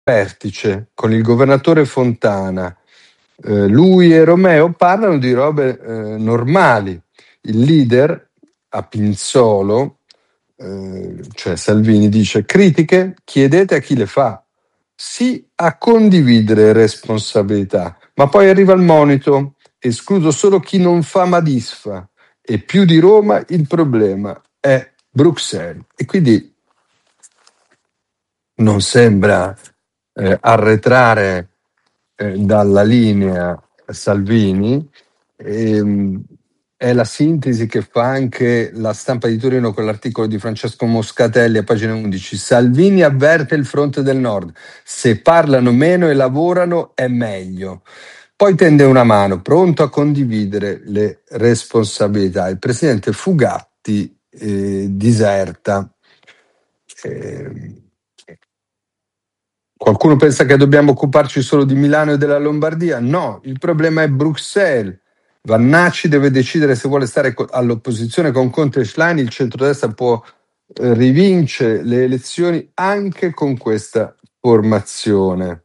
vertice con il governatore Fontana. Lui e Romeo parlano di robe normali. Il leader a Pinzolo, cioè Salvini, dice: critiche chiedete a chi le fa, sì a condividere responsabilità, ma poi arriva il monito: escludo solo chi non fa ma disfa, e più di Roma il problema è Bruxelles. E quindi non sembra arretrare dalla linea Salvini. È la sintesi che fa anche La Stampa di Torino con l'articolo di Francesco Moscatelli a pagina 11. Salvini avverte il fronte del nord: se parlano meno e lavorano è meglio. Poi tende una mano, pronto a condividere le responsabilità. Il presidente Fugatti diserta. Qualcuno pensa che dobbiamo occuparci solo di Milano e della Lombardia? No, il problema è Bruxelles. Vannacci deve decidere se vuole stare all'opposizione con Conte e Schlein. Il centrodestra può rivincere le elezioni anche con questa formazione.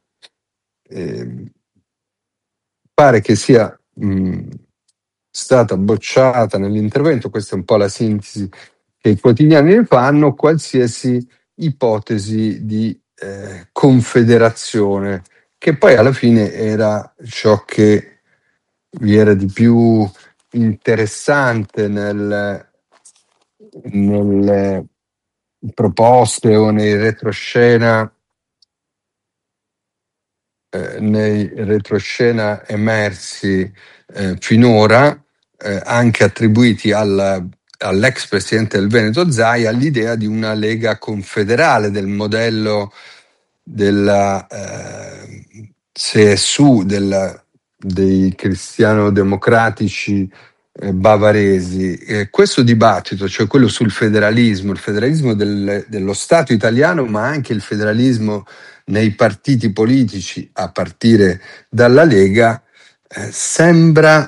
Pare che sia stata bocciata nell'intervento, questa è un po' la sintesi che i quotidiani ne fanno, qualsiasi ipotesi di confederazione, che poi alla fine era ciò che vi era di più interessante nelle proposte o nei retroscena emersi finora, anche attribuiti all'ex presidente del Veneto Zaia, l'idea di una Lega confederale, del modello della CSU, dei cristiano-democratici bavaresi. Questo dibattito, cioè quello sul federalismo, il federalismo dello Stato italiano, ma anche il federalismo nei partiti politici, a partire dalla Lega, sembra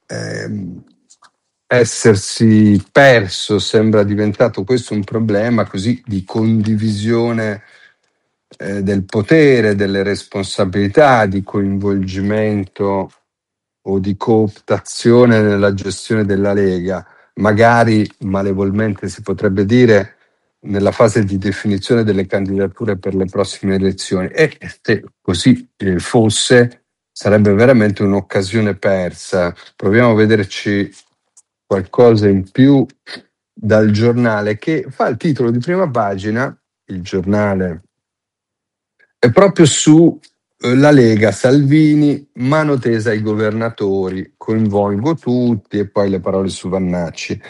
essersi perso, sembra diventato questo un problema così di condivisione del potere, delle responsabilità, di coinvolgimento o di cooptazione nella gestione della Lega, magari malevolmente si potrebbe dire nella fase di definizione delle candidature per le prossime elezioni. E se così fosse, sarebbe veramente un'occasione persa. Proviamo a vederci qualcosa in più dal giornale, che fa il titolo di prima pagina. Il giornale è proprio su la Lega, Salvini, mano tesa ai governatori, coinvolgo tutti, e poi le parole su Vannacci.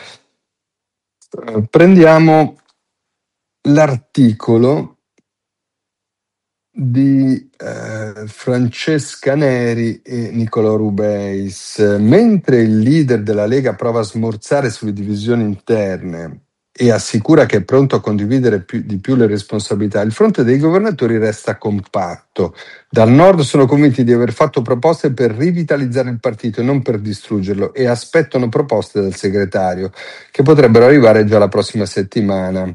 Prendiamo l'articolo di Francesca Neri e Nicolò Rubeis. Mentre il leader della Lega prova a smorzare sulle divisioni interne e assicura che è pronto a condividere di più le responsabilità, il fronte dei governatori resta compatto. Dal nord sono convinti di aver fatto proposte per rivitalizzare il partito e non per distruggerlo, e aspettano proposte dal segretario, che potrebbero arrivare già la prossima settimana.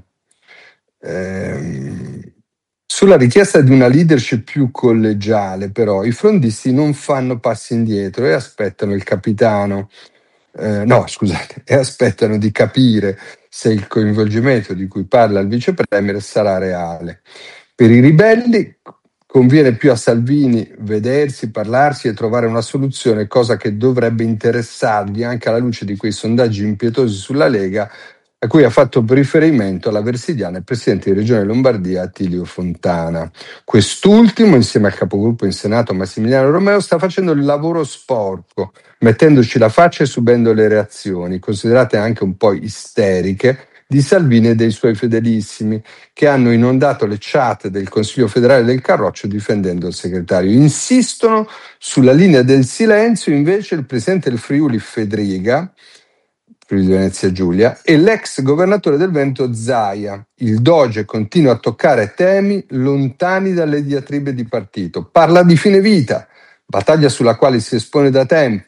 Sulla richiesta di una leadership più collegiale, però, i frondisti non fanno passi indietro e aspettano il capitano. E aspettano di capire se il coinvolgimento di cui parla il vice premier sarà reale. Per i ribelli conviene più a Salvini vedersi, parlarsi e trovare una soluzione, cosa che dovrebbe interessargli anche alla luce di quei sondaggi impietosi sulla Lega a cui ha fatto riferimento la Versidiana il presidente di Regione Lombardia Attilio Fontana. Quest'ultimo, insieme al capogruppo in Senato Massimiliano Romeo, sta facendo il lavoro sporco, mettendoci la faccia e subendo le reazioni, considerate anche un po' isteriche, di Salvini e dei suoi fedelissimi, che hanno inondato le chat del Consiglio federale del Carroccio difendendo il segretario. Insistono sulla linea del silenzio invece il presidente del Friuli Fedriga, Friuli Venezia Giulia, e l'ex governatore del Veneto Zaia. Il Doge continua a toccare temi lontani dalle diatribe di partito. Parla di fine vita, battaglia sulla quale si espone da tempo,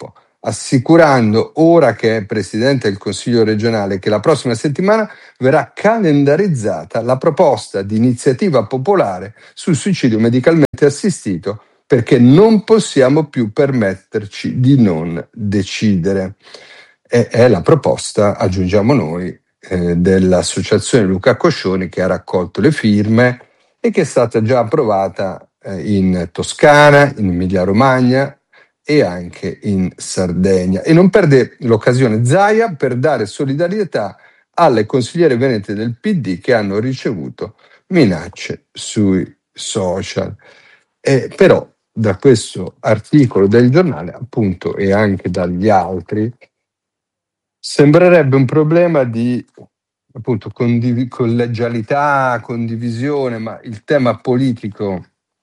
assicurando, ora che è presidente del Consiglio regionale, che la prossima settimana verrà calendarizzata la proposta di iniziativa popolare sul suicidio medicalmente assistito, perché non possiamo più permetterci di non decidere. È la proposta, aggiungiamo noi, dell'associazione Luca Coscioni, che ha raccolto le firme e che è stata già approvata in Toscana, in Emilia-Romagna e anche in Sardegna. E non perde l'occasione Zaia per dare solidarietà alle consigliere venete del PD che hanno ricevuto minacce sui social. Però da questo articolo del giornale, appunto, e anche dagli altri, sembrerebbe un problema di, appunto, collegialità, condivisione, ma il tema politico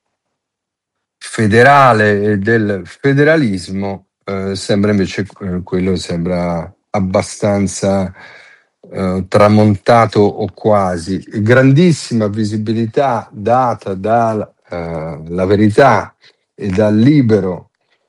federale e del federalismo sembra invece quello sembra abbastanza tramontato o quasi. Grandissima visibilità data dalla Verità e dal Libero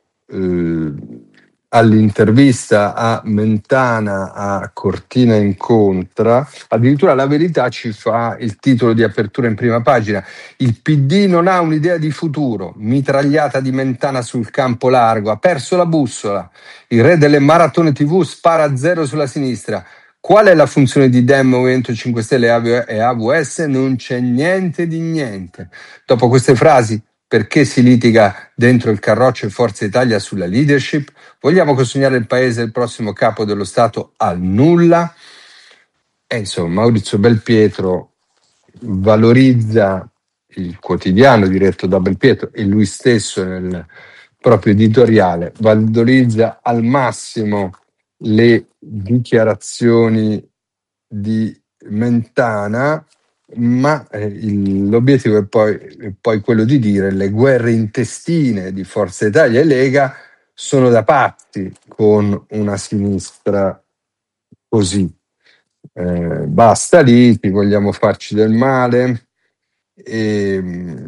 all'intervista a Mentana a Cortina Incontra. Addirittura la Verità ci fa il titolo di apertura in prima pagina: il PD non ha un'idea di futuro, mitragliata di Mentana sul campo largo, ha perso la bussola, il re delle maratone TV spara a zero sulla sinistra. Qual è la funzione di Dem, Movimento 5 Stelle e AVS? Non c'è niente di niente. Dopo queste frasi, perché si litiga dentro il carroccio e Forza Italia sulla leadership? Vogliamo consegnare il paese al prossimo capo dello Stato al nulla? E insomma, Maurizio Belpietro valorizza il quotidiano diretto da Belpietro e lui stesso nel proprio editoriale valorizza al massimo le dichiarazioni di Mentana, ma l'obiettivo è poi quello di dire le guerre intestine di Forza Italia e Lega sono da patti con una sinistra così. Basta liti, vogliamo farci del male. E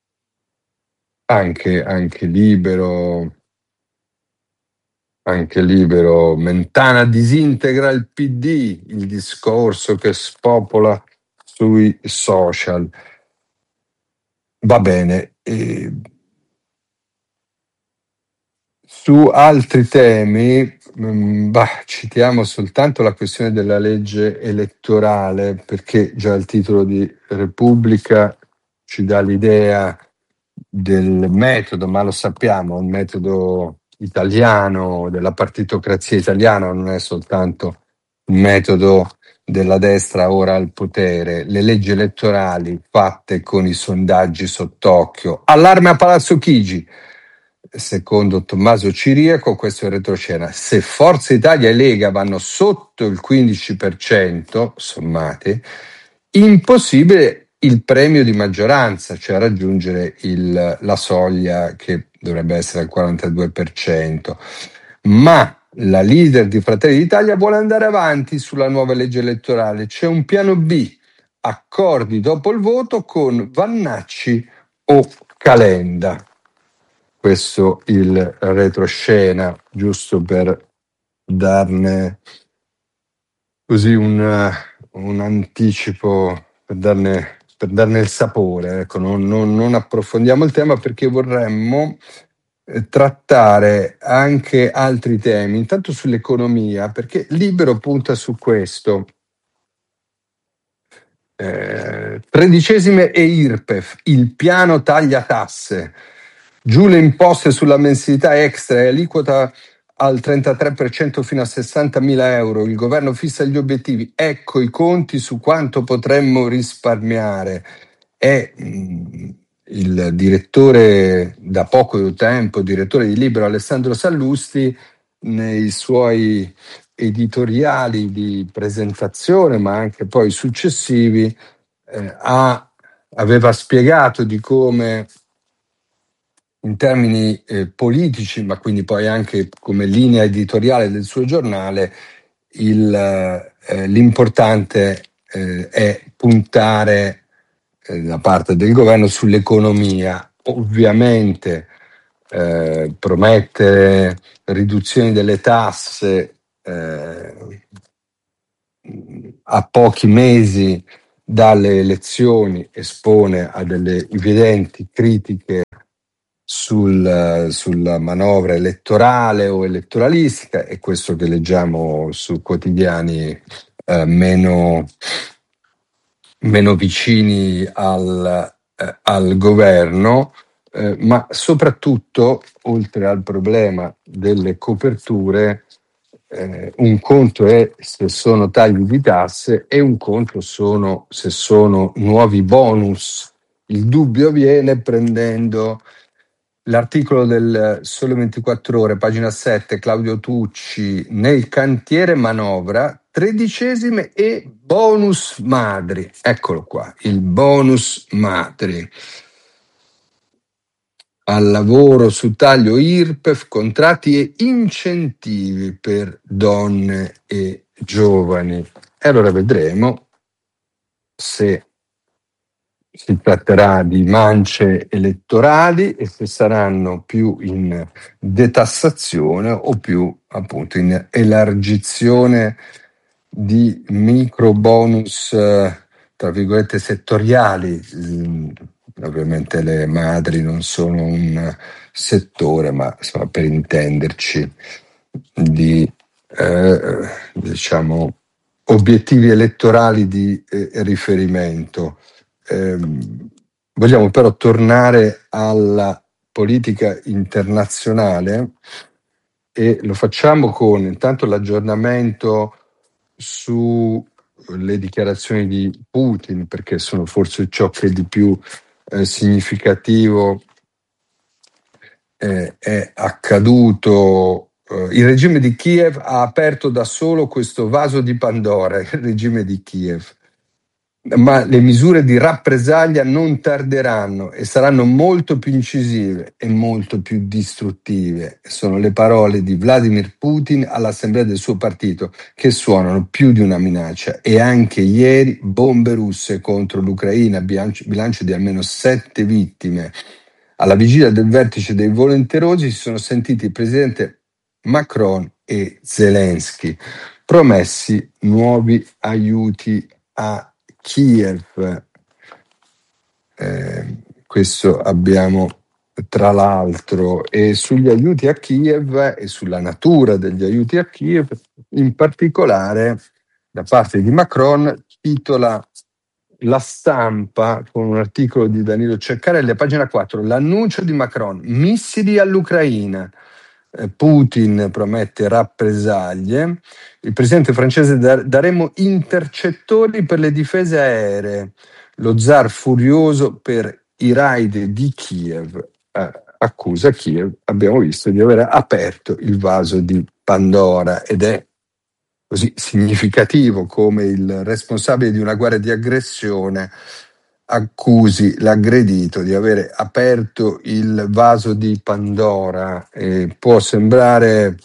anche libero, Mentana disintegra il PD, il discorso che spopola sui social. Va bene. Su altri temi, citiamo soltanto la questione della legge elettorale, perché già il titolo di Repubblica ci dà l'idea del metodo, ma lo sappiamo, il metodo italiano, della partitocrazia italiana, non è soltanto il metodo della destra ora al potere, le leggi elettorali fatte con i sondaggi sott'occhio. Allarme a Palazzo Chigi. Secondo Tommaso Ciriaco, questo è il retroscena. Se Forza Italia e Lega vanno sotto il 15% sommati, impossibile il premio di maggioranza, cioè raggiungere la soglia che dovrebbe essere al 42%. Ma la leader di Fratelli d'Italia vuole andare avanti sulla nuova legge elettorale. C'è un piano B, accordi dopo il voto con Vannacci o Calenda. Questo il retroscena, giusto per darne così un anticipo, per darne il sapore. Ecco, non approfondiamo il tema perché vorremmo trattare anche altri temi, intanto sull'economia, perché Libero punta su questo. Tredicesime e IRPEF, il piano taglia tasse, giù le imposte sulla mensilità extra e aliquota al 33% fino a 60.000 euro, il governo fissa gli obiettivi, ecco i conti su quanto potremmo risparmiare. È il direttore, da poco tempo, direttore di Libero, Alessandro Sallusti, nei suoi editoriali di presentazione, ma anche poi successivi, aveva spiegato di come in termini politici, ma quindi poi anche come linea editoriale del suo giornale, l'importante è puntare da parte del governo sull'economia. Ovviamente promettere riduzioni delle tasse a pochi mesi dalle elezioni espone a delle evidenti critiche sulla manovra elettorale o elettoralistica, e questo che leggiamo su quotidiani meno vicini al governo, ma soprattutto, oltre al problema delle coperture, un conto è se sono tagli di tasse e un conto sono se sono nuovi bonus. Il dubbio viene prendendo l'articolo del Sole 24 Ore, pagina 7, Claudio Tucci, nel cantiere manovra, tredicesime e bonus madri. Eccolo qua, il bonus madri. Al lavoro su taglio IRPEF, contratti e incentivi per donne e giovani. E allora vedremo se si tratterà di mance elettorali e se saranno più in detassazione o più appunto in elargizione di micro bonus tra virgolette settoriali. Ovviamente le madri non sono un settore, ma insomma, per intenderci, di diciamo obiettivi elettorali di riferimento. Vogliamo però tornare alla politica internazionale e lo facciamo con intanto l'aggiornamento sulle dichiarazioni di Putin, perché sono forse ciò che di più significativo è accaduto. Il regime di Kiev ha aperto da solo questo vaso di Pandora, il regime di Kiev. Ma le misure di rappresaglia non tarderanno e saranno molto più incisive e molto più distruttive. Sono le parole di Vladimir Putin all'assemblea del suo partito, che suonano più di una minaccia. E anche ieri bombe russe contro l'Ucraina, bilancio di almeno 7 vittime. Alla vigilia del vertice dei volenterosi si sono sentiti il presidente Macron e Zelensky, promessi nuovi aiuti a Kiev. Questo abbiamo tra l'altro, e sugli aiuti a Kiev e sulla natura degli aiuti a Kiev, in particolare da parte di Macron, titola La Stampa con un articolo di Danilo Ceccarelli a pagina 4, l'annuncio di Macron, missili all'Ucraina. Putin promette rappresaglie. Il presidente francese daremo intercettori per le difese aeree. Lo zar furioso per i raid di Kiev. Accusa Kiev, abbiamo visto, di aver aperto il vaso di Pandora, ed è così significativo come il responsabile di una guerra di aggressione accusi l'aggredito di avere aperto il vaso di Pandora. Può sembrare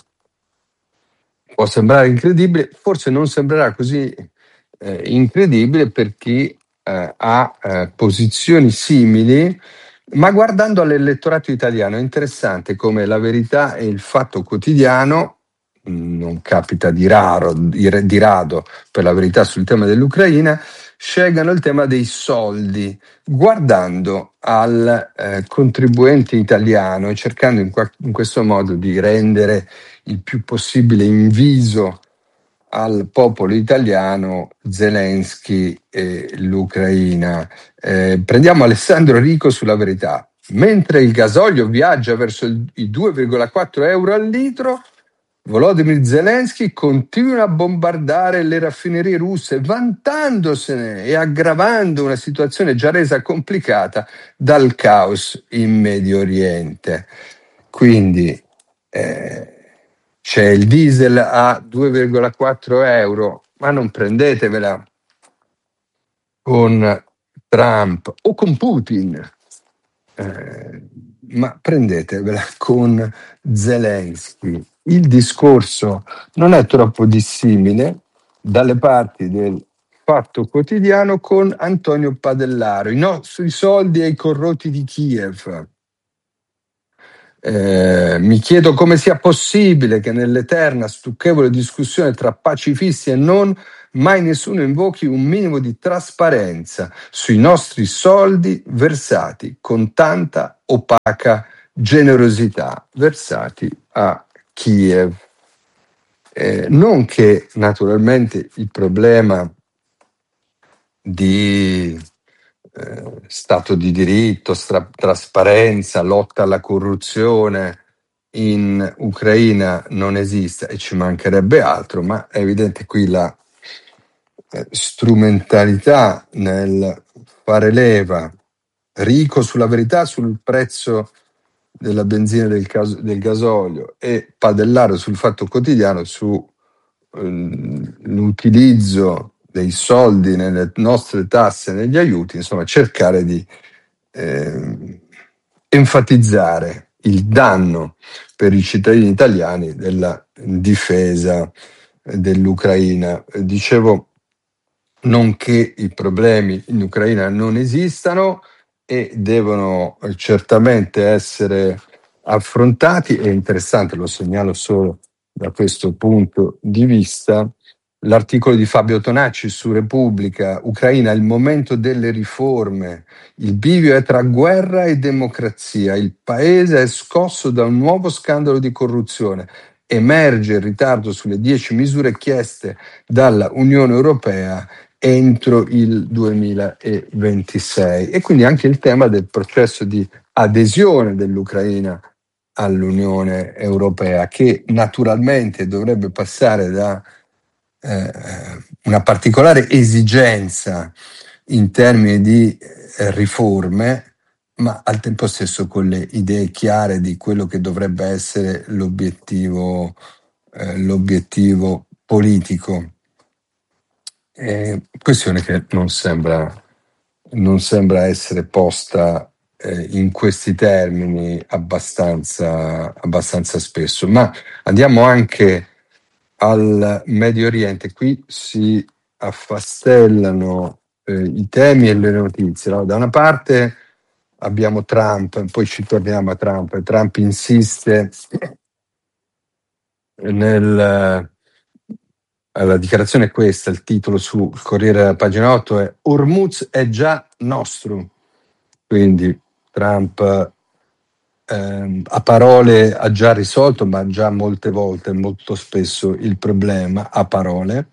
incredibile, forse non sembrerà così incredibile per chi ha posizioni simili, ma guardando all'elettorato italiano è interessante come La Verità e Il Fatto Quotidiano, non capita di rado per La Verità sul tema dell'Ucraina, scelgano il tema dei soldi, guardando al contribuente italiano e cercando in questo modo di rendere il più possibile inviso al popolo italiano Zelensky e l'Ucraina. Prendiamo Alessandro Rico sulla Verità. Mentre il gasolio viaggia verso i 2,4 euro al litro, Volodymyr Zelensky continua a bombardare le raffinerie russe, vantandosene e aggravando una situazione già resa complicata dal caos in Medio Oriente. Quindi c'è il diesel a 2,4 euro, ma non prendetevela con Trump o con Putin, ma prendetevela con Zelensky. Il discorso non è troppo dissimile dalle parti del Fatto Quotidiano con Antonio Padellaro, sui soldi ai corrotti di Kiev. Mi chiedo come sia possibile che nell'eterna stucchevole discussione tra pacifisti e non, mai nessuno invochi un minimo di trasparenza sui nostri soldi versati con tanta opaca generosità, versati a Kiev. Non che naturalmente il problema di Stato di diritto, trasparenza, lotta alla corruzione in Ucraina non esista, e ci mancherebbe altro, ma è evidente qui la strumentalità nel fare leva Rico sulla verità sul prezzo della benzina e del gasolio e Padellaro sul Fatto Quotidiano su l'utilizzo dei soldi nelle nostre tasse, negli aiuti, insomma cercare di enfatizzare il danno per i cittadini italiani della difesa dell'Ucraina. Dicevo non che i problemi in Ucraina non esistano e devono certamente essere affrontati. È interessante, lo segnalo solo da questo punto di vista, l'articolo di Fabio Tonacci su Repubblica: Ucraina, il momento delle riforme, il bivio è tra guerra e democrazia, il paese è scosso da un nuovo scandalo di corruzione, emerge il ritardo sulle 10 misure chieste dalla Unione Europea entro il 2026, e quindi anche il tema del processo di adesione dell'Ucraina all'Unione Europea, che naturalmente dovrebbe passare da una particolare esigenza in termini di riforme, ma al tempo stesso con le idee chiare di quello che dovrebbe essere l'obiettivo politico. Questione che non sembra essere posta in questi termini abbastanza spesso. Ma andiamo anche al Medio Oriente. Qui si affastellano i temi e le notizie, no? Da una parte abbiamo Trump, poi ci torniamo a Trump. Trump insiste la dichiarazione è questa, il titolo sul Corriere della pagina 8 è Hormuz è già nostro. Quindi Trump a parole ha già risolto, ma già molte volte, molto spesso, il problema a parole.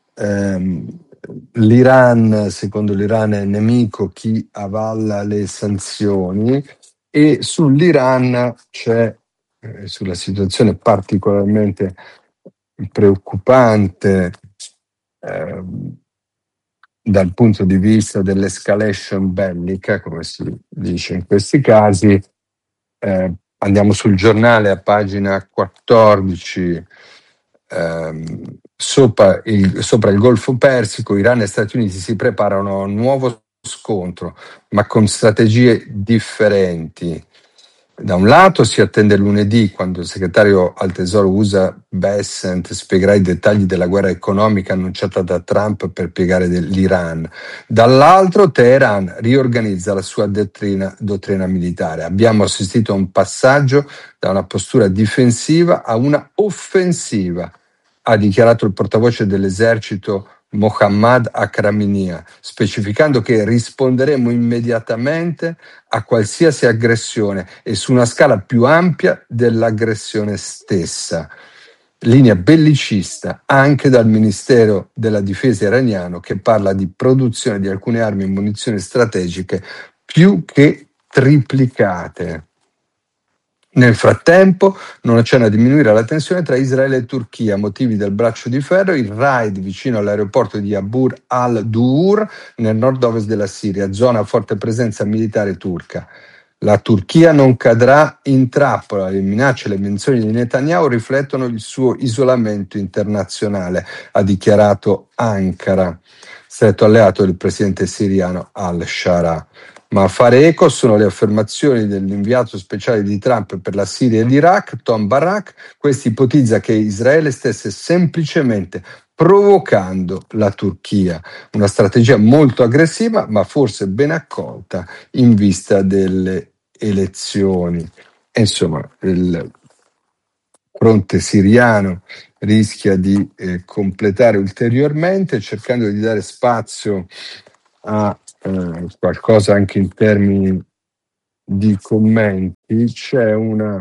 L'Iran, secondo l'Iran, è nemico chi avalla le sanzioni, e sull'Iran c'è, sulla situazione particolarmente preoccupante dal punto di vista dell'escalation bellica, come si dice in questi casi. Andiamo sul Giornale a pagina 14, sopra il Golfo Persico, Iran e Stati Uniti si preparano a un nuovo scontro, ma con strategie differenti. Da un lato si attende lunedì, quando il segretario al Tesoro USA Bessent spiegherà i dettagli della guerra economica annunciata da Trump per piegare l'Iran. Dall'altro Teheran riorganizza la sua dottrina militare. Abbiamo assistito a un passaggio da una postura difensiva a una offensiva, ha dichiarato il portavoce dell'esercito Mohammad Akraminia, specificando che risponderemo immediatamente a qualsiasi aggressione e su una scala più ampia dell'aggressione stessa. Linea bellicista anche dal Ministero della Difesa iraniano, che parla di produzione di alcune armi e munizioni strategiche più che triplicate. Nel frattempo non accenna a diminuire la tensione tra Israele e Turchia a motivi del braccio di ferro, il raid vicino all'aeroporto di Abur al-Dur nel nord-ovest della Siria, zona a forte presenza militare turca. La Turchia non cadrà in trappola, le minacce e le menzioni di Netanyahu riflettono il suo isolamento internazionale, ha dichiarato Ankara, stretto alleato del presidente siriano al-Shara. Ma a fare eco sono le affermazioni dell'inviato speciale di Trump per la Siria e l'Iraq, Tom Barak. Questi ipotizza che Israele stesse semplicemente provocando la Turchia, una strategia molto aggressiva ma forse ben accolta in vista delle elezioni. insomma, il fronte siriano rischia di completare ulteriormente, cercando di dare spazio a qualcosa anche in termini di commenti. C'è una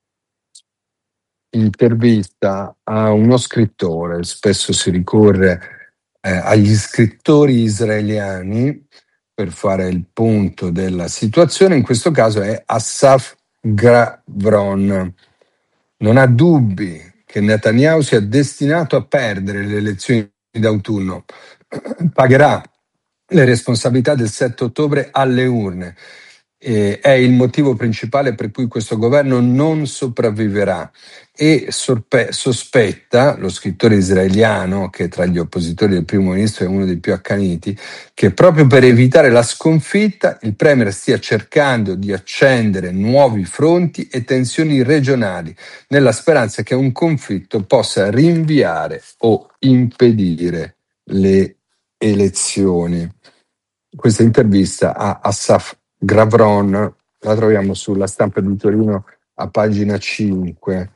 intervista a uno scrittore, spesso si ricorre agli scrittori israeliani per fare il punto della situazione, in questo caso è Assaf Gravron. Non ha dubbi che Netanyahu sia destinato a perdere le elezioni d'autunno, pagherà le responsabilità del 7 ottobre alle urne. È il motivo principale per cui questo governo non sopravviverà e sospetta, lo scrittore israeliano, che tra gli oppositori del primo ministro è uno dei più accaniti, che proprio per evitare la sconfitta il premier stia cercando di accendere nuovi fronti e tensioni regionali, nella speranza che un conflitto possa rinviare o impedire le elezioni. Questa intervista a Assaf Gravron la troviamo sulla Stampa di Torino a pagina 5.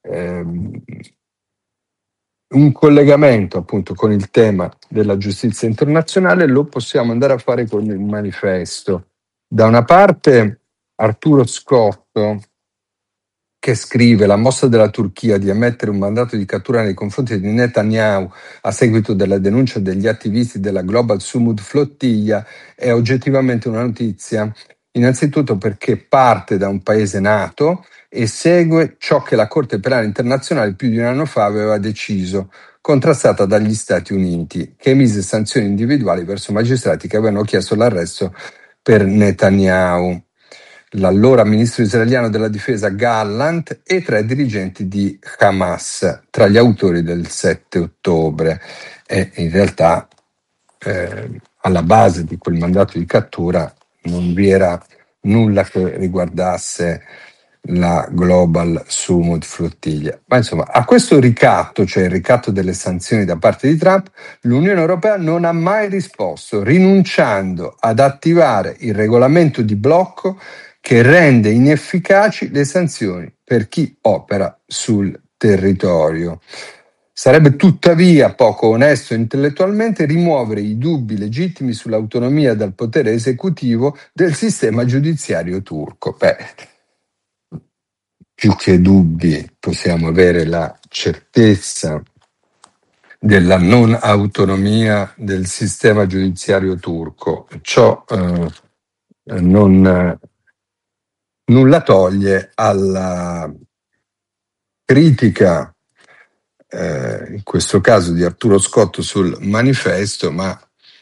Un collegamento appunto con il tema della giustizia internazionale lo possiamo andare a fare con il manifesto. Da una parte Arturo Scotto, che scrive: la mossa della Turchia di emettere un mandato di cattura nei confronti di Netanyahu a seguito della denuncia degli attivisti della Global Sumud Flottiglia è oggettivamente una notizia, innanzitutto perché parte da un paese NATO e segue ciò che la Corte Penale Internazionale più di un anno fa aveva deciso, contrastata dagli Stati Uniti, che emise sanzioni individuali verso magistrati che avevano chiesto l'arresto per Netanyahu, l'allora ministro israeliano della difesa Gallant e 3 dirigenti di Hamas, tra gli autori del 7 ottobre. E in realtà alla base di quel mandato di cattura non vi era nulla che riguardasse la Global Sumud Flottiglia. Ma insomma, a questo ricatto, cioè il ricatto delle sanzioni da parte di Trump, l'Unione Europea non ha mai risposto, rinunciando ad attivare il regolamento di blocco che rende inefficaci le sanzioni per chi opera sul territorio. Sarebbe tuttavia poco onesto intellettualmente rimuovere i dubbi legittimi sull'autonomia dal potere esecutivo del sistema giudiziario turco. Più che dubbi possiamo avere la certezza della non autonomia del sistema giudiziario turco. Ciò nulla toglie alla critica, in questo caso di Arturo Scotto sul manifesto, ma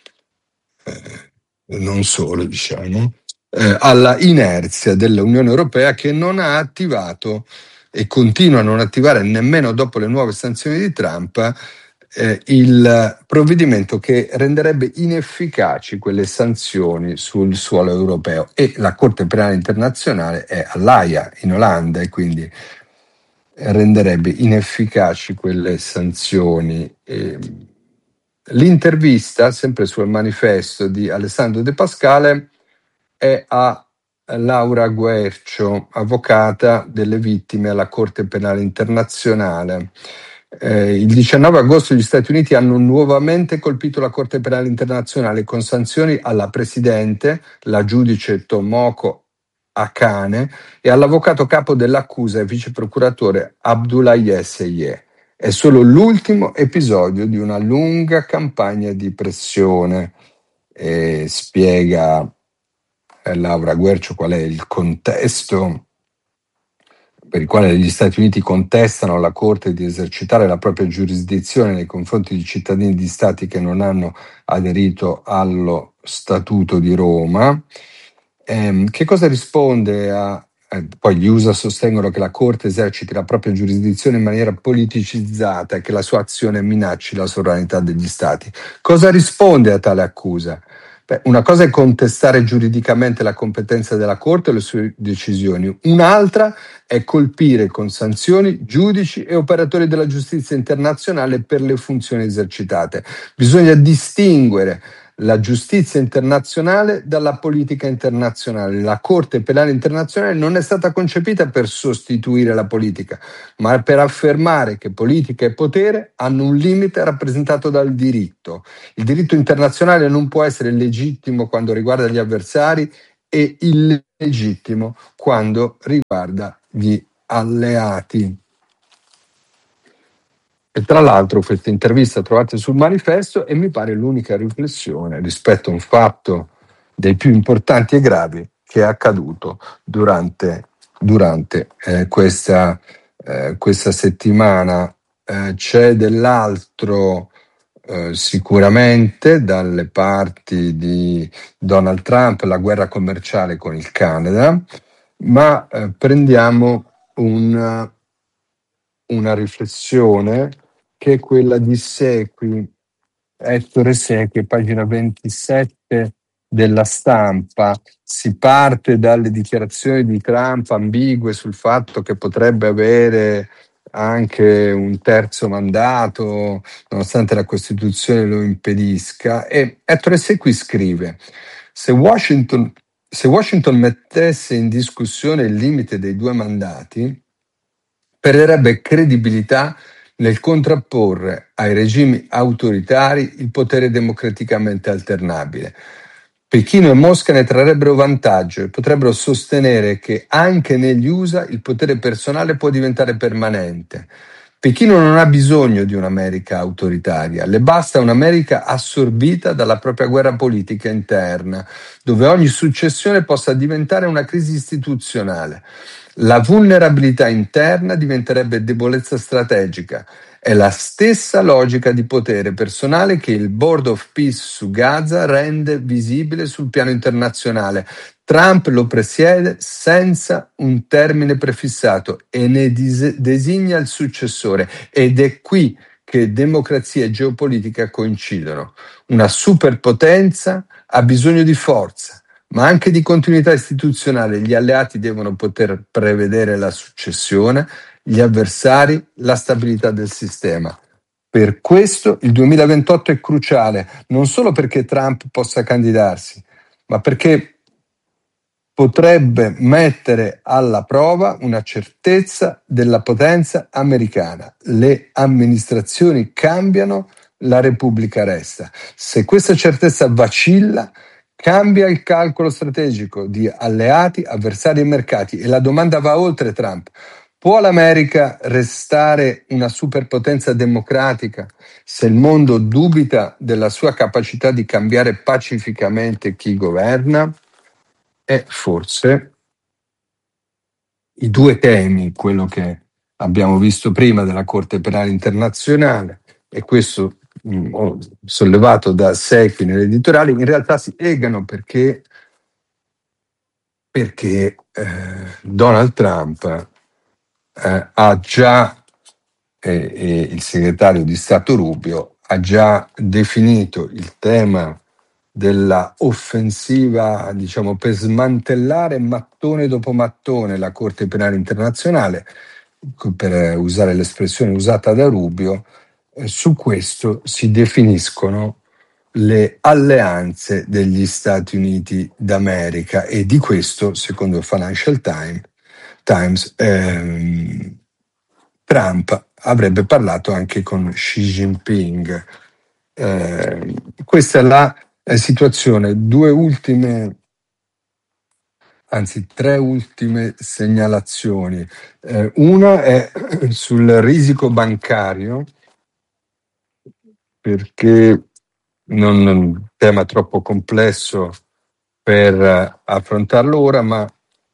non solo, diciamo, alla inerzia dell'Unione Europea, che non ha attivato e continua a non attivare nemmeno dopo le nuove sanzioni di Trump il provvedimento che renderebbe inefficaci quelle sanzioni sul suolo europeo, e la Corte Penale Internazionale è all'Aia in Olanda e quindi renderebbe inefficaci quelle sanzioni. L'intervista, sempre sul manifesto di Alessandro De Pascale, è a Laura Guercio, avvocata delle vittime alla Corte Penale Internazionale. Il 19 agosto gli Stati Uniti hanno nuovamente colpito la Corte Penale Internazionale con sanzioni alla Presidente, la giudice Tomoko Akane, e all'avvocato capo dell'accusa e vice procuratore Abdoulaye Seyeh. È solo l'ultimo episodio di una lunga campagna di pressione. Spiega Laura Guercio qual è il contesto per il quale gli Stati Uniti contestano alla Corte di esercitare la propria giurisdizione nei confronti di cittadini di Stati che non hanno aderito allo Statuto di Roma. Che cosa risponde a... poi gli USA sostengono che la Corte eserciti la propria giurisdizione in maniera politicizzata e che la sua azione minacci la sovranità degli Stati. Cosa risponde a tale accusa? Una cosa è contestare giuridicamente la competenza della Corte e le sue decisioni, un'altra è colpire con sanzioni giudici e operatori della giustizia internazionale per le funzioni esercitate. Bisogna distinguere la giustizia internazionale dalla politica internazionale. La Corte Penale Internazionale non è stata concepita per sostituire la politica, ma per affermare che politica e potere hanno un limite rappresentato dal diritto. Il diritto internazionale non può essere legittimo quando riguarda gli avversari e illegittimo quando riguarda gli alleati. E tra l'altro questa intervista trovate sul manifesto e mi pare l'unica riflessione rispetto a un fatto dei più importanti e gravi che è accaduto durante questa settimana. C'è dell'altro sicuramente dalle parti di Donald Trump, la guerra commerciale con il Canada, ma prendiamo una riflessione che è quella di Ettore Secchi, pagina 27 della Stampa. Si parte dalle dichiarazioni di Trump ambigue sul fatto che potrebbe avere anche un terzo mandato, nonostante la Costituzione lo impedisca, e Ettore Secchi scrive: se Washington mettesse in discussione il limite dei 2 mandati, perderebbe credibilità nel contrapporre ai regimi autoritari il potere democraticamente alternabile. Pechino e Mosca ne trarrebbero vantaggio e potrebbero sostenere che anche negli USA il potere personale può diventare permanente. Pechino non ha bisogno di un'America autoritaria, le basta un'America assorbita dalla propria guerra politica interna, dove ogni successione possa diventare una crisi istituzionale. La vulnerabilità interna diventerebbe debolezza strategica. È la stessa logica di potere personale che il Board of Peace su Gaza rende visibile sul piano internazionale. Trump lo presiede senza un termine prefissato e ne designa il successore, ed è qui che democrazia e geopolitica coincidono. Una superpotenza ha bisogno di forza, ma anche di continuità istituzionale. Gli alleati devono poter prevedere la successione, gli avversari la stabilità del sistema. Per questo il 2028 è cruciale, non solo perché Trump possa candidarsi, ma perché potrebbe mettere alla prova una certezza della potenza americana. Le amministrazioni cambiano, la Repubblica resta. Se questa certezza vacilla, cambia il calcolo strategico di alleati, avversari e mercati, e la domanda va oltre Trump. Può l'America restare una superpotenza democratica se il mondo dubita della sua capacità di cambiare pacificamente chi governa? E forse i 2 temi, quello che abbiamo visto prima della Corte Penale Internazionale e questo ho sollevato da Secchi nell'editoriale, in realtà si legano perché Donald Trump ha già, e il segretario di Stato Rubio, ha già definito il tema della offensiva, diciamo, per smantellare mattone dopo mattone la Corte Penale Internazionale, per usare l'espressione usata da Rubio. Su questo si definiscono le alleanze degli Stati Uniti d'America, e di questo, secondo il Financial Times, Trump avrebbe parlato anche con Xi Jinping. Questa è la situazione. Tre ultime segnalazioni. Una è sul risico bancario, perché non è un tema troppo complesso per affrontarlo ora, ma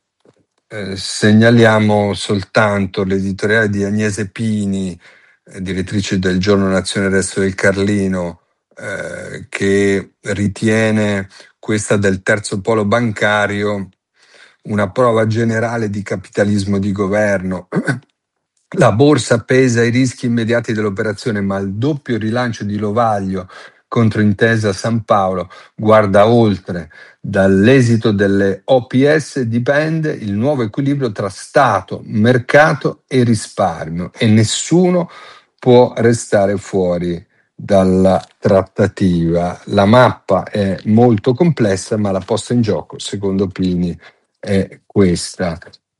segnaliamo soltanto l'editoriale di Agnese Pini, direttrice del giorno Nazione Resto del Carlino, che ritiene questa del terzo polo bancario una prova generale di capitalismo di governo. La borsa pesa i rischi immediati dell'operazione, ma il doppio rilancio di Lovaglio contro Intesa San Paolo guarda oltre. Dall'esito delle OPS dipende il nuovo equilibrio tra Stato, mercato e risparmio, e nessuno può restare fuori dalla trattativa. La mappa è molto complessa, ma la posta in gioco, secondo Pini, è questa.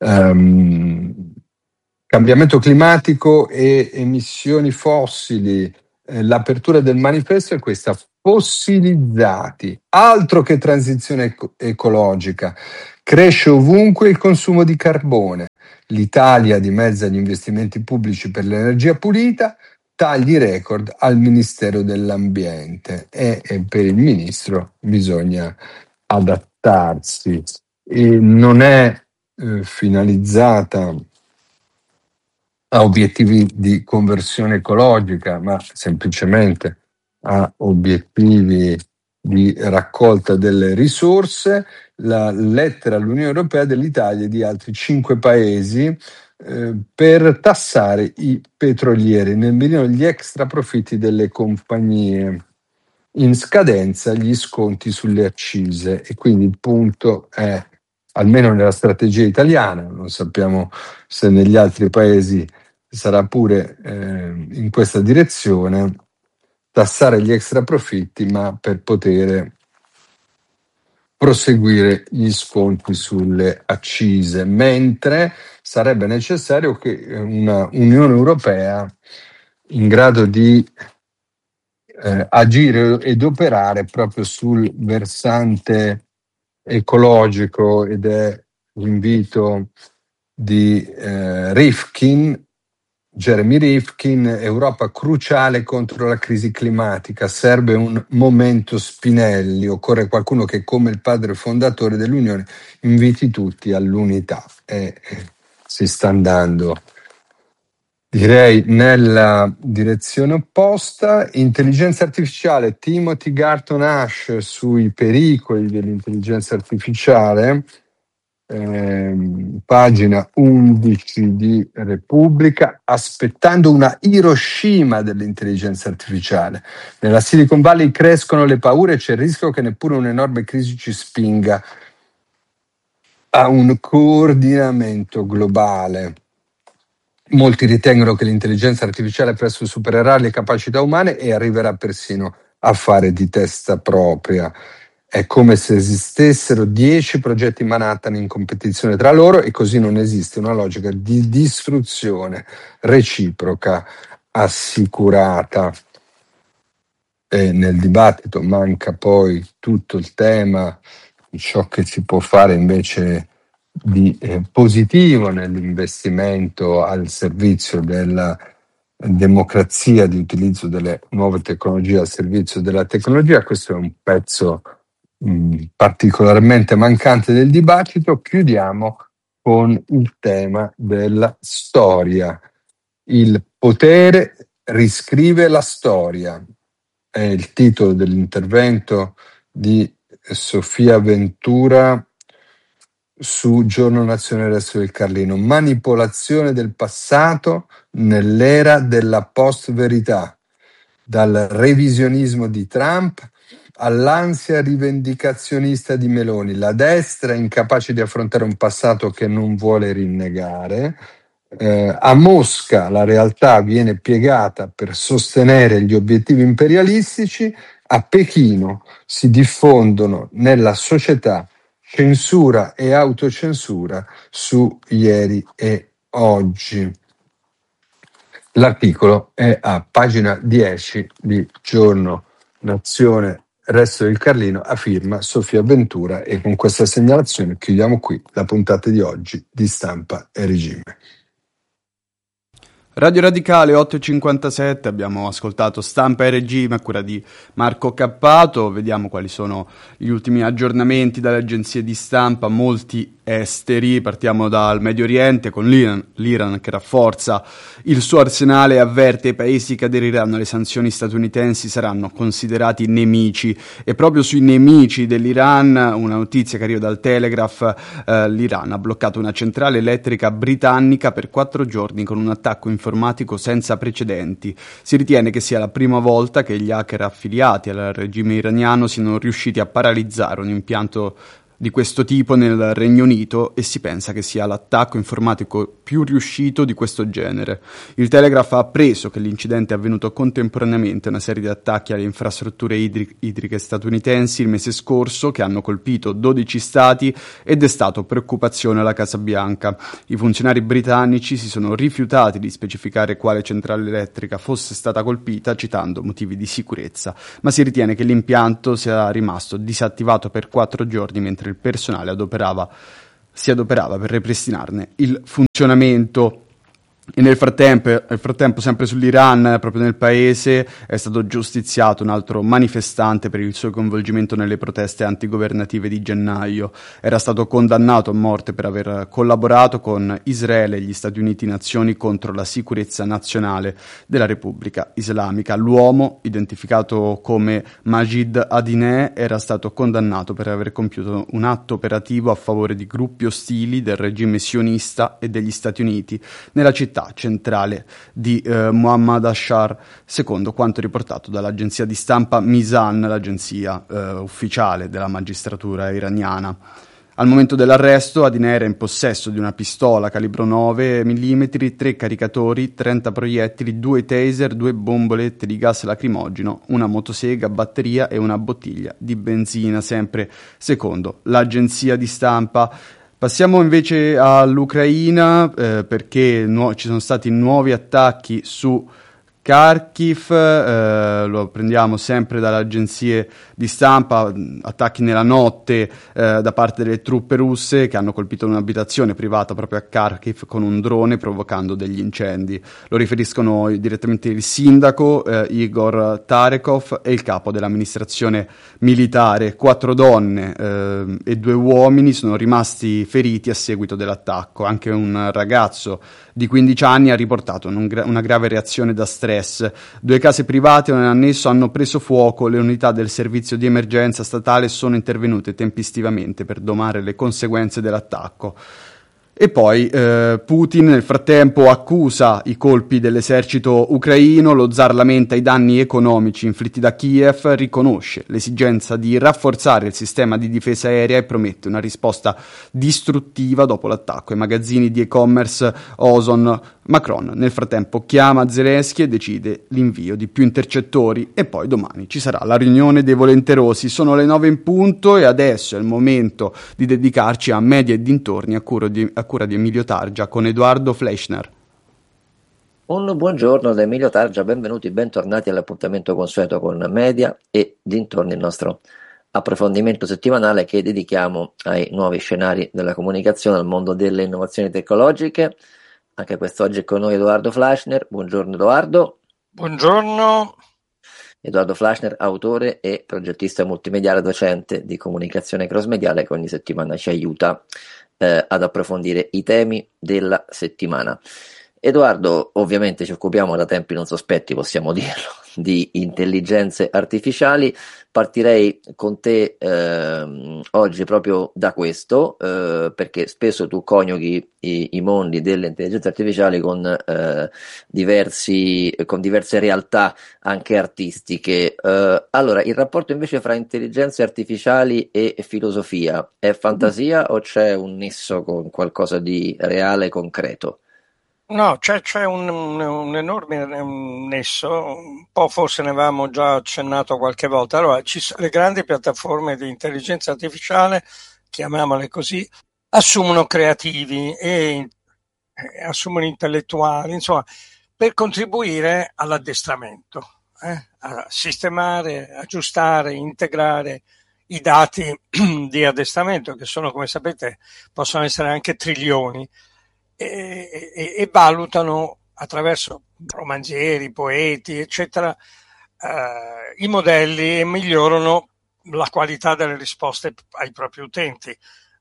Cambiamento climatico e emissioni fossili. L'apertura del manifesto è questa: fossilizzati, altro che transizione ecologica. Cresce ovunque il consumo di carbone. L'Italia dimezza gli investimenti pubblici per l'energia pulita, tagli record al Ministero dell'Ambiente e per il ministro bisogna adattarsi. E non è finalizzata a obiettivi di conversione ecologica, ma semplicemente a obiettivi di raccolta delle risorse. La lettera all'Unione Europea dell'Italia e di altri 5 paesi per tassare i petrolieri, nel mirino gli extra profitti delle compagnie, in scadenza gli sconti sulle accise. E quindi il punto è, almeno nella strategia italiana, non sappiamo se negli altri paesi sarà pure in questa direzione, tassare gli extra profitti, ma per poter proseguire gli sconti sulle accise, mentre sarebbe necessario che una Unione Europea in grado di agire ed operare proprio sul versante ecologico, ed è l'invito di Jeremy Rifkin. Europa cruciale contro la crisi climatica, serve un momento Spinelli, occorre qualcuno che, come il padre fondatore dell'Unione, inviti tutti all'unità. Si sta andando, direi, nella direzione opposta. Intelligenza artificiale, Timothy Garton Ash sui pericoli dell'intelligenza artificiale, pagina 11 di Repubblica. Aspettando una Hiroshima dell'intelligenza artificiale. Nella Silicon Valley crescono le paure e c'è il rischio che neppure un'enorme crisi ci spinga a un coordinamento globale. Molti ritengono che l'intelligenza artificiale presto supererà le capacità umane e arriverà persino a fare di testa propria. È come se esistessero 10 progetti Manhattan in competizione tra loro, e così non esiste una logica di distruzione reciproca assicurata. E nel dibattito manca poi tutto il tema di ciò che si può fare invece di positivo nell'investimento al servizio della democrazia, di utilizzo delle nuove tecnologie al servizio della tecnologia. Questo è un pezzo particolarmente mancante del dibattito. Chiudiamo con il tema della storia. Il potere riscrive la storia. È il titolo dell'intervento di Sofia Ventura su Giorno Nazionale Resto del Carlino. Manipolazione del passato nell'era della post-verità, dal revisionismo di Trump all'ansia rivendicazionista di Meloni. La destra è incapace di affrontare un passato che non vuole rinnegare. A Mosca la realtà viene piegata per sostenere gli obiettivi imperialistici. A Pechino si diffondono nella società censura e autocensura su ieri e oggi. L'articolo è a pagina 10 di Giorno Nazione Resto del Carlino, a firma Sofia Ventura, e con questa segnalazione chiudiamo qui la puntata di oggi di Stampa e Regime. Radio Radicale 8.57, abbiamo ascoltato Stampa e Regime a cura di Marco Cappato. Vediamo quali sono gli ultimi aggiornamenti dalle agenzie di stampa. Molti esteri, partiamo dal Medio Oriente con l'Iran che rafforza il suo arsenale e avverte i paesi che aderiranno alle sanzioni statunitensi saranno considerati nemici. E proprio sui nemici dell'Iran, una notizia che arriva dal Telegraph: l'Iran ha bloccato una centrale elettrica britannica per 4 giorni con un attacco informatico senza precedenti. Si ritiene che sia la prima volta che gli hacker affiliati al regime iraniano siano riusciti a paralizzare un impianto di questo tipo nel Regno Unito e si pensa che sia l'attacco informatico più riuscito di questo genere. Il Telegraph ha appreso che l'incidente è avvenuto contemporaneamente a una serie di attacchi alle infrastrutture idriche statunitensi il mese scorso che hanno colpito 12 stati e destato preoccupazione alla Casa Bianca. I funzionari britannici si sono rifiutati di specificare quale centrale elettrica fosse stata colpita, citando motivi di sicurezza, ma si ritiene che l'impianto sia rimasto disattivato per 4 giorni mentre il personale si adoperava per ripristinarne il funzionamento. E nel frattempo, sempre sull'Iran, proprio nel paese, è stato giustiziato un altro manifestante per il suo coinvolgimento nelle proteste antigovernative di gennaio. Era stato condannato a morte per aver collaborato con Israele e gli Stati Uniti nazioni contro la sicurezza nazionale della Repubblica Islamica. L'uomo, identificato come Majid Adineh, era stato condannato per aver compiuto un atto operativo a favore di gruppi ostili del regime sionista e degli Stati Uniti nella città centrale di Muhammad Ashar, secondo quanto riportato dall'agenzia di stampa Mizan, l'agenzia ufficiale della magistratura iraniana. Al momento dell'arresto, Adineh era in possesso di una pistola calibro 9 mm, 3 caricatori, 30 proiettili, 2 taser, 2 bombolette di gas lacrimogeno, una motosega, batteria e una bottiglia di benzina, sempre secondo l'agenzia di stampa. Passiamo invece all'Ucraina perché ci sono stati nuovi attacchi su Kharkiv, lo prendiamo sempre dalle agenzie di stampa, attacchi nella notte da parte delle truppe russe che hanno colpito un'abitazione privata proprio a Kharkiv con un drone provocando degli incendi. Lo riferiscono direttamente il sindaco Igor Tarekov e il capo dell'amministrazione militare. 4 donne e 2 uomini sono rimasti feriti a seguito dell'attacco. Anche un ragazzo di 15 anni ha riportato una grave reazione da stress. 2 case private e un annesso hanno preso fuoco. Le unità del servizio di emergenza statale sono intervenute tempestivamente per domare le conseguenze dell'attacco. E poi Putin nel frattempo accusa i colpi dell'esercito ucraino, lo zar lamenta i danni economici inflitti da Kiev, riconosce l'esigenza di rafforzare il sistema di difesa aerea e promette una risposta distruttiva dopo l'attacco ai magazzini di e-commerce Ozon. Macron nel frattempo chiama Zelensky e decide l'invio di più intercettori e poi domani ci sarà la riunione dei volenterosi. Sono le 9 in punto e adesso è il momento di dedicarci a media e dintorni a cura di Emilio Targia con Edoardo Fleischner. Un buongiorno da Emilio Targia, bentornati all'appuntamento consueto con Media e dintorni, il nostro approfondimento settimanale che dedichiamo ai nuovi scenari della comunicazione, al mondo delle innovazioni tecnologiche. Anche quest'oggi è con noi Edoardo Fleischner. Buongiorno Edoardo. Buongiorno. Edoardo Fleischner, autore e progettista multimediale, docente di comunicazione crossmediale che ogni settimana ci aiuta ad approfondire i temi della settimana. Edoardo, ovviamente ci occupiamo da tempi non sospetti, possiamo dirlo, di intelligenze artificiali. Partirei con te oggi proprio da questo, perché spesso tu coniughi i mondi delle intelligenze artificiali con diverse realtà anche artistiche. Allora, il rapporto invece fra intelligenze artificiali e filosofia è fantasia o c'è un nesso con qualcosa di reale, concreto? No, c'è un enorme nesso, un po' forse ne avevamo già accennato qualche volta. Allora, le grandi piattaforme di intelligenza artificiale, chiamiamole così, assumono creativi e assumono intellettuali, insomma, per contribuire all'addestramento, a sistemare, aggiustare, integrare i dati di addestramento, che sono, come sapete, possono essere anche trilioni. E valutano attraverso romanzieri, poeti, eccetera, i modelli e migliorano la qualità delle risposte ai propri utenti.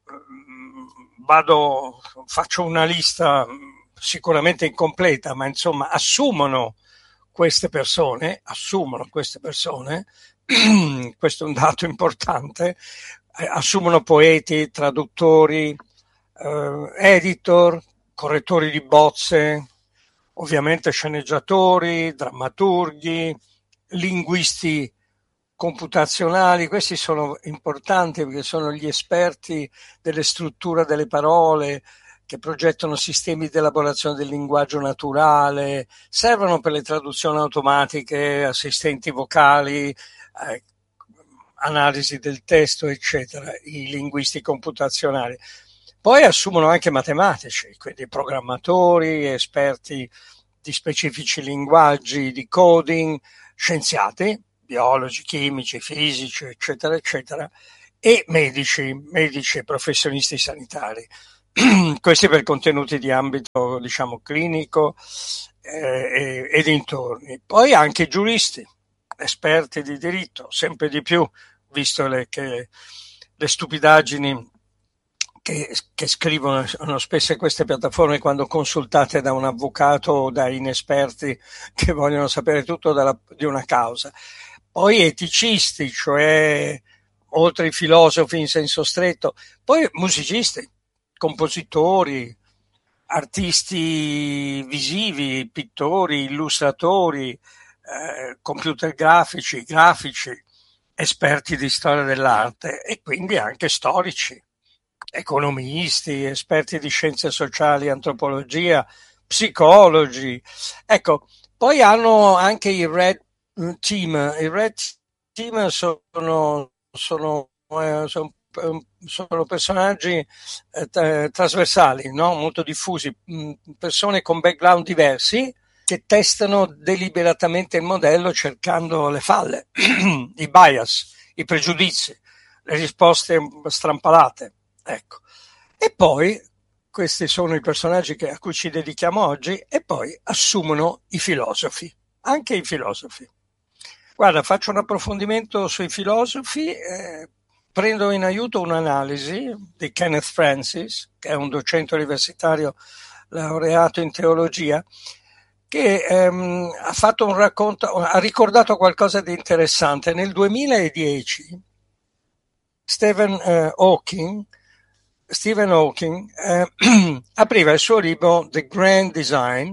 Faccio una lista sicuramente incompleta, ma insomma assumono queste persone, questo è un dato importante, assumono poeti, traduttori, editor, correttori di bozze, ovviamente sceneggiatori, drammaturghi, linguisti computazionali. Questi sono importanti perché sono gli esperti delle strutture delle parole, che progettano sistemi di elaborazione del linguaggio naturale, servono per le traduzioni automatiche, assistenti vocali, analisi del testo, eccetera, i linguisti computazionali. Poi assumono anche matematici, quindi programmatori, esperti di specifici linguaggi, di coding, scienziati, biologi, chimici, fisici, eccetera, eccetera, e medici e professionisti sanitari. Questi per contenuti di ambito, diciamo, clinico e dintorni. Poi anche giuristi, esperti di diritto, sempre di più, visto le stupidaggini che scrivono spesso queste piattaforme quando consultate da un avvocato o da inesperti che vogliono sapere tutto di una causa. Poi eticisti, cioè oltre i filosofi in senso stretto, poi musicisti, compositori, artisti visivi, pittori, illustratori, computer grafici, esperti di storia dell'arte e quindi anche storici, economisti, esperti di scienze sociali, antropologia, psicologi. Ecco, poi hanno anche i Red Team. I Red Team sono personaggi trasversali, no? Molto diffusi, persone con background diversi che testano deliberatamente il modello cercando le falle, i bias, i pregiudizi, le risposte strampalate. Ecco. E poi, questi sono i personaggi a cui ci dedichiamo oggi, e poi assumono i filosofi, anche i filosofi. Guarda, faccio un approfondimento sui filosofi, prendo in aiuto un'analisi di Kenneth Francis, che è un docente universitario laureato in teologia, che ha fatto un racconto, ha ricordato qualcosa di interessante. Nel 2010 Stephen Hawking apriva il suo libro The Grand Design,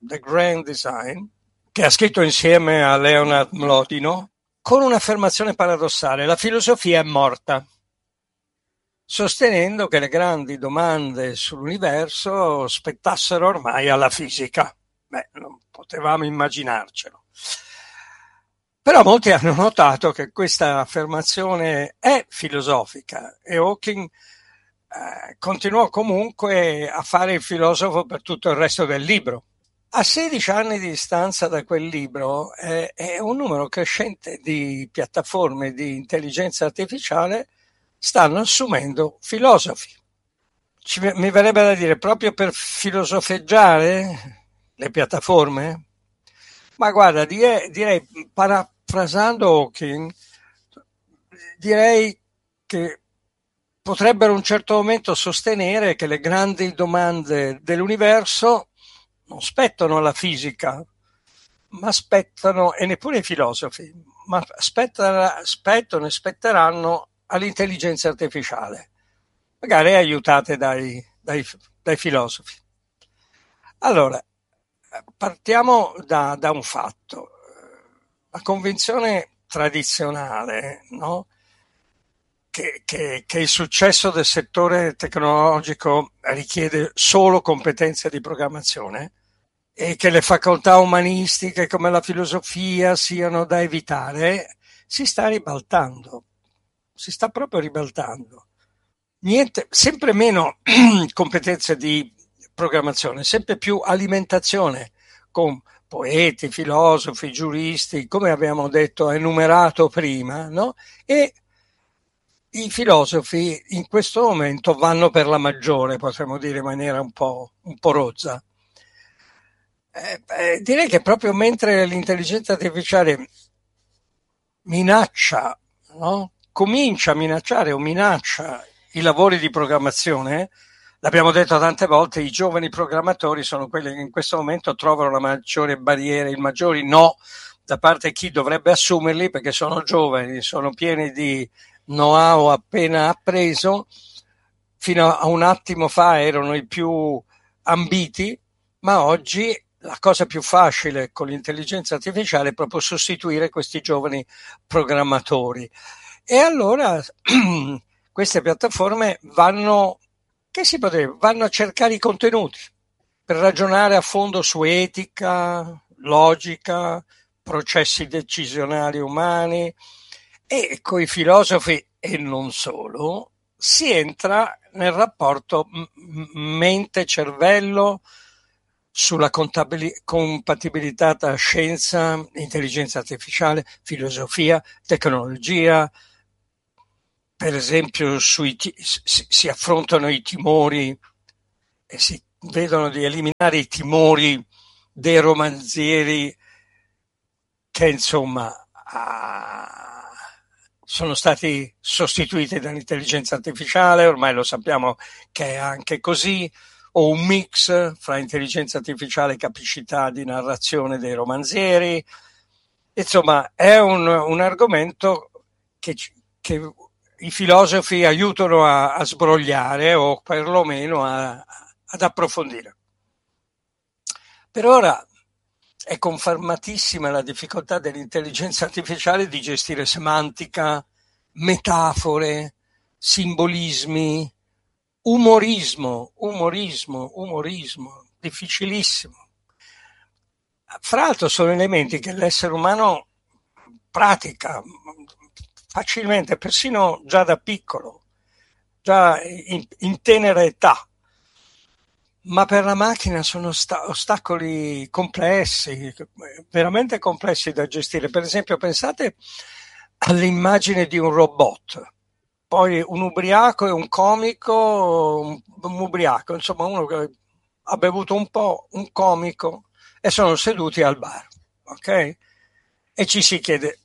che ha scritto insieme a Leonard Mlodinow, con un'affermazione paradossale: la filosofia è morta, sostenendo che le grandi domande sull'universo spettassero ormai alla fisica. Beh, non potevamo immaginarcelo. Però molti hanno notato che questa affermazione è filosofica e Hawking continuò comunque a fare il filosofo per tutto il resto del libro. A 16 anni di distanza da quel libro è un numero crescente di piattaforme di intelligenza artificiale stanno assumendo filosofi. Mi verrebbe da dire, proprio per filosofeggiare le piattaforme? Ma guarda, direi parafrasando Hawking, direi che potrebbero a un certo momento sostenere che le grandi domande dell'universo non spettano alla fisica, ma spettano, e neppure ai filosofi, ma spettano e spetteranno all'intelligenza artificiale, magari aiutate dai filosofi. Allora, partiamo da un fatto. La convinzione tradizionale, no? Che il successo del settore tecnologico richiede solo competenze di programmazione e che le facoltà umanistiche come la filosofia siano da evitare, si sta proprio ribaltando. Niente, sempre meno competenze di programmazione, sempre più alimentazione con poeti, filosofi, giuristi, come abbiamo detto, enumerato prima, no? E i filosofi in questo momento vanno per la maggiore, potremmo dire in maniera un po' rozza. Direi che proprio mentre l'intelligenza artificiale minaccia, no? Comincia a minacciare o minaccia i lavori di programmazione, l'abbiamo detto tante volte, i giovani programmatori sono quelli che in questo momento trovano la maggiore barriera, il maggiori no da parte di chi dovrebbe assumerli, perché sono giovani, sono pieni di know-how appena appreso, fino a un attimo fa erano i più ambiti, ma oggi la cosa più facile con l'intelligenza artificiale è proprio sostituire questi giovani programmatori. E allora queste piattaforme vanno a cercare i contenuti per ragionare a fondo su etica, logica, processi decisionali umani, e coi filosofi e non solo si entra nel rapporto mente-cervello, sulla compatibilità tra scienza, intelligenza artificiale, filosofia, tecnologia. Per esempio si affrontano i timori e si vedono di eliminare i timori dei romanzieri che insomma sono stati sostituiti dall'intelligenza artificiale, ormai lo sappiamo che è anche così, o un mix fra intelligenza artificiale e capacità di narrazione dei romanzieri. Insomma, è un argomento che i filosofi aiutano a sbrogliare o perlomeno ad approfondire. Per ora è confermatissima la difficoltà dell'intelligenza artificiale di gestire semantica, metafore, simbolismi, umorismo, difficilissimo. Fra l'altro sono elementi che l'essere umano pratica facilmente, persino già da piccolo, già in tenera età. Ma per la macchina sono ostacoli complessi, veramente complessi da gestire. Per esempio, pensate all'immagine di un robot, poi un ubriaco e un comico, un ubriaco, insomma uno che ha bevuto un po', un comico, e sono seduti al bar, ok? E ci si chiede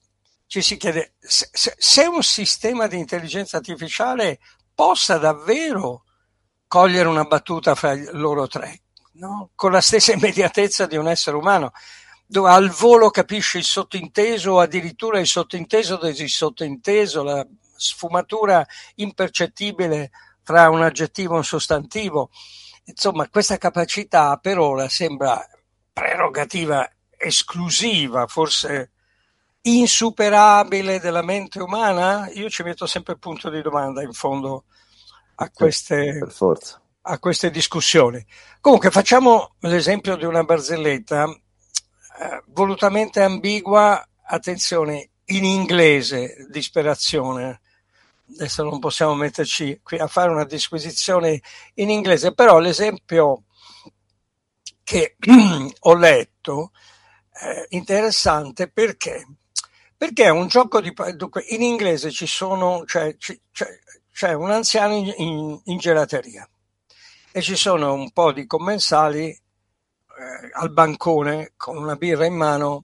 se un sistema di intelligenza artificiale possa davvero cogliere una battuta fra loro tre, no? Con la stessa immediatezza di un essere umano, dove al volo capisce il sottinteso o addirittura il sottinteso del sottinteso, la sfumatura impercettibile tra un aggettivo e un sostantivo. Insomma, questa capacità per ora sembra prerogativa esclusiva, forse insuperabile della mente umana. Io ci metto sempre il punto di domanda in fondo a queste discussioni. Comunque facciamo l'esempio di una barzelletta volutamente ambigua, attenzione, in inglese, disperazione. Adesso non possiamo metterci qui a fare una disquisizione in inglese, però l'esempio che ho letto è interessante perché è un gioco di... Dunque, in inglese ci sono... c'è un anziano in gelateria e ci sono un po' di commensali al bancone con una birra in mano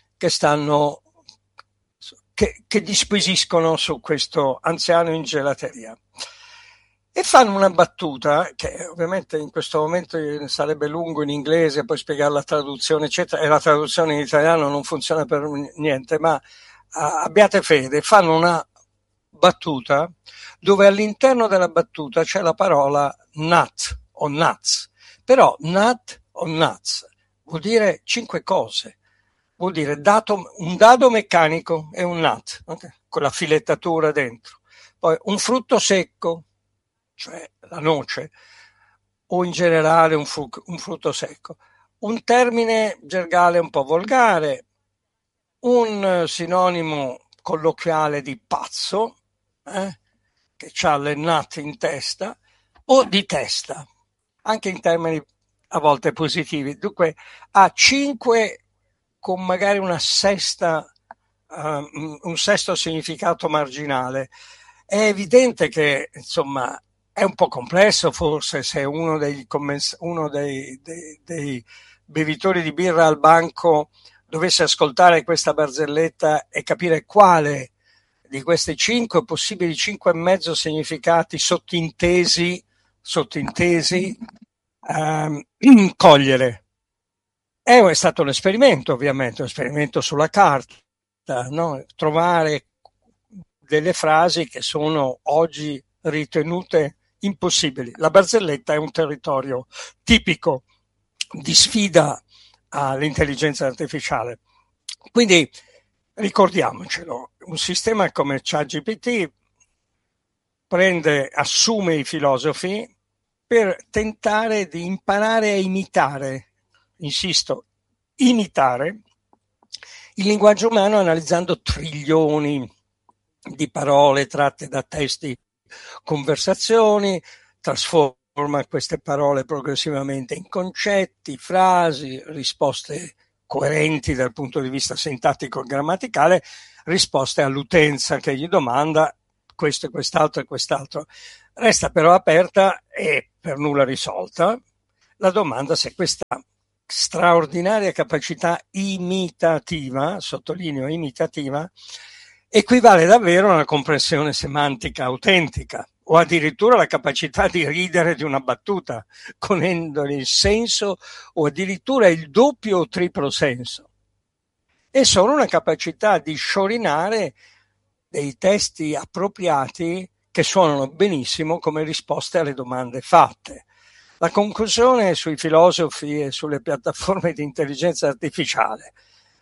che disquisiscono su questo anziano in gelateria e fanno una battuta che ovviamente in questo momento sarebbe lungo in inglese, poi spiegare la traduzione eccetera, e la traduzione in italiano non funziona per niente, ma abbiate fede, fanno una battuta dove all'interno della battuta c'è la parola nut o nuts, però nut o nuts vuol dire 5 cose, vuol dire un dado meccanico è un nut, okay? Con la filettatura dentro, poi un frutto secco, cioè la noce, o in generale un frutto secco, un termine gergale un po' volgare, un sinonimo colloquiale di pazzo, che ha le nut in testa, o di testa, anche in termini a volte positivi. Dunque ha 5 con magari un sesto significato marginale. È evidente che insomma è un po' complesso forse se uno dei bevitori di birra al banco dovesse ascoltare questa barzelletta e capire quale di questi 5 possibili 5,5 significati sottintesi cogliere. È stato un esperimento, ovviamente, un esperimento sulla carta, no? Trovare delle frasi che sono oggi ritenute impossibili. La barzelletta è un territorio tipico di sfida all'intelligenza artificiale. Quindi ricordiamocelo, un sistema come ChatGPT assume i filosofi per tentare di imparare a imitare, insisto, imitare il linguaggio umano analizzando trilioni di parole tratte da testi, conversazioni, trasforma queste parole progressivamente in concetti, frasi, risposte coerenti dal punto di vista sintattico e grammaticale, risposte all'utenza che gli domanda questo e quest'altro e quest'altro. Resta però aperta e per nulla risolta la domanda se questa straordinaria capacità imitativa, sottolineo imitativa, equivale davvero a una comprensione semantica autentica o addirittura la capacità di ridere di una battuta, conendone il senso o addirittura il doppio o triplo senso. E solo una capacità di sciorinare dei testi appropriati che suonano benissimo come risposte alle domande fatte. La conclusione sui filosofi e sulle piattaforme di intelligenza artificiale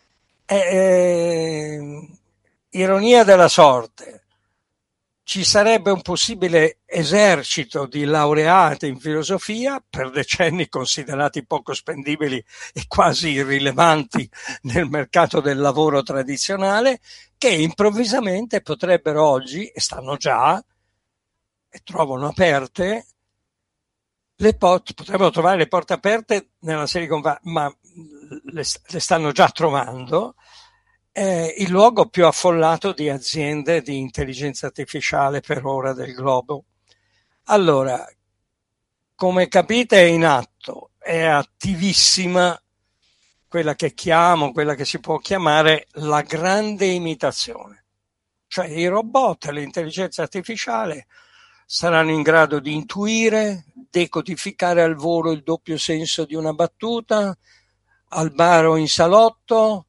è ironia della sorte. Ci sarebbe un possibile esercito di laureati in filosofia, per decenni considerati poco spendibili e quasi irrilevanti nel mercato del lavoro tradizionale, che improvvisamente potrebbero oggi, e stanno già, e trovano aperte, potrebbero trovare le porte aperte nella Silicon Valley, ma le stanno già trovando, il luogo più affollato di aziende di intelligenza artificiale per ora del globo. Allora, come capite è in atto, è attivissima quella che si può chiamare la grande imitazione. Cioè i robot e l'intelligenza artificiale saranno in grado di intuire, decodificare al volo il doppio senso di una battuta, al bar o in salotto.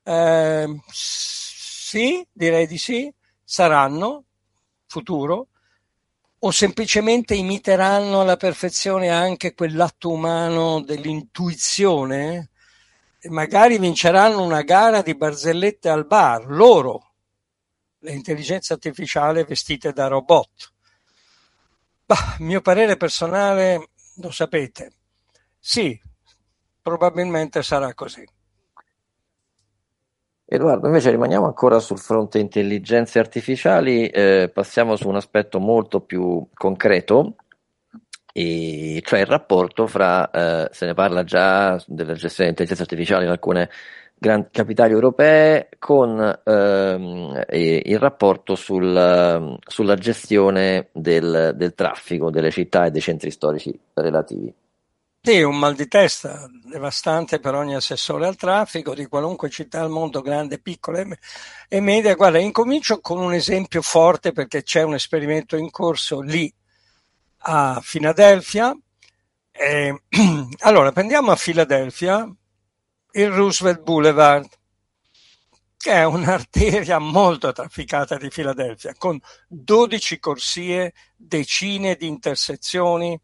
Sì, direi di sì, saranno futuro, o semplicemente imiteranno alla perfezione anche quell'atto umano dell'intuizione e magari vinceranno una gara di barzellette al bar, loro, le intelligenze artificiali vestite da robot. Mio parere personale, lo sapete, sì, probabilmente sarà così. Edoardo, invece rimaniamo ancora sul fronte intelligenze artificiali, passiamo su un aspetto molto più concreto, e cioè il rapporto fra, se ne parla già della gestione dell'intelligenza artificiale in alcune grandi capitali europee, con il rapporto sulla gestione del traffico delle città e dei centri storici relativi. Sì, un mal di testa devastante per ogni assessore al traffico di qualunque città al mondo, grande, piccola e media. Guarda, incomincio con un esempio forte perché c'è un esperimento in corso lì a Filadelfia. Allora, prendiamo a Filadelfia il Roosevelt Boulevard, che è un'arteria molto trafficata di Filadelfia, con 12 corsie, decine di intersezioni.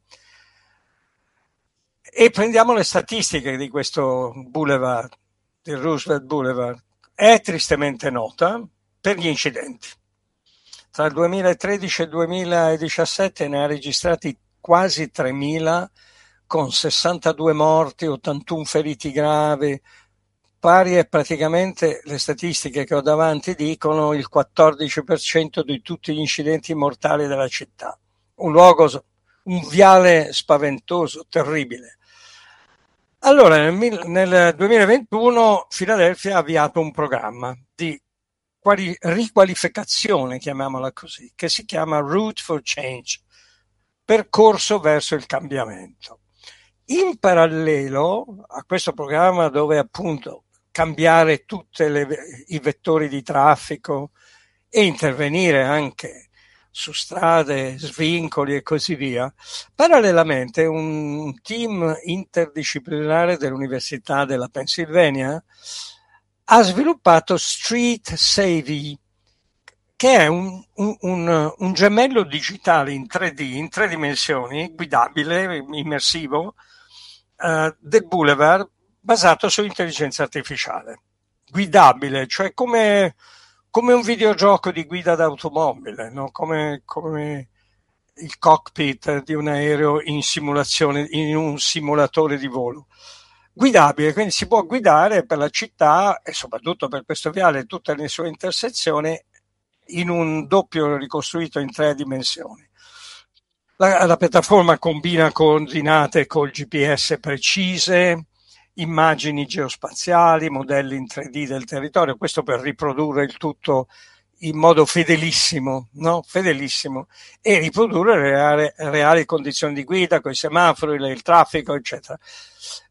E prendiamo le statistiche di questo boulevard, del Roosevelt Boulevard. È tristemente nota per gli incidenti. Tra il 2013 e il 2017 ne ha registrati quasi 3.000, con 62 morti, 81 feriti gravi, pari a praticamente, le statistiche che ho davanti dicono, il 14% di tutti gli incidenti mortali della città. Un viale spaventoso, terribile. Allora, nel 2021 Filadelfia ha avviato un programma di riqualificazione, chiamiamola così, che si chiama Route for Change, percorso verso il cambiamento. In parallelo a questo programma, dove appunto cambiare tutti i vettori di traffico e intervenire anche su strade, svincoli e così via, parallelamente un team interdisciplinare dell'Università della Pennsylvania ha sviluppato Street Savvy, che è un gemello digitale in 3D, in 3 dimensioni, guidabile, immersivo, del boulevard, basato su intelligenza artificiale, guidabile, cioè come un videogioco di guida d'automobile, no? Come il cockpit di un aereo in simulazione, in un simulatore di volo. Guidabile, quindi si può guidare per la città e soprattutto per questo viale e tutte le sue intersezioni in un doppio ricostruito in 3 dimensioni. La piattaforma combina coordinate col GPS precise, immagini geospaziali, modelli in 3D del territorio, questo per riprodurre il tutto in modo fedelissimo, no? Fedelissimo, e riprodurre reali condizioni di guida con i semafori, il traffico, eccetera.